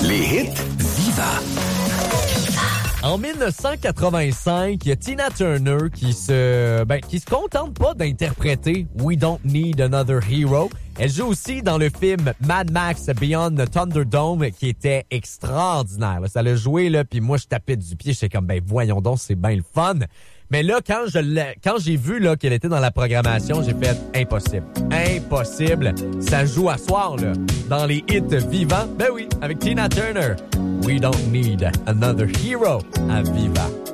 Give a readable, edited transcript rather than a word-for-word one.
Les hits Viva. En 1985, il y a Tina Turner qui se contente pas d'interpréter We Don't Need Another Hero. Elle joue aussi dans le film Mad Max Beyond the Thunderdome qui était extraordinaire. Là, ça l'a joué, là, puis moi je tapais du pied, j'étais comme voyons donc, c'est bien le fun. Mais là, quand j'ai vu là qu'elle était dans la programmation, j'ai fait impossible. Ça joue à soir là dans les hits vivants. Ben oui, avec Tina Turner. We Don't Need Another Hero à Viva.